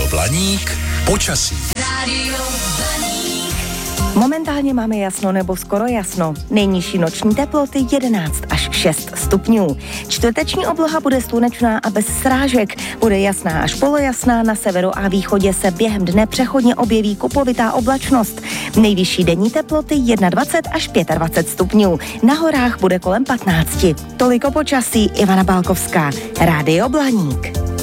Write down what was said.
Blaník počasí. Momentálně máme jasno nebo skoro jasno. Nejnižší noční teploty 11 až 6 stupňů. Čtvrteční obloha bude slunečná a bez srážek. Bude jasná až polojasná, na severu a východě se během dne přechodně objeví kupovitá oblačnost. Nejvyšší denní teploty 21 až 25 stupňů. Na horách bude kolem 15. Toliko počasí, Ivana Balkovská, Rádio Blaník.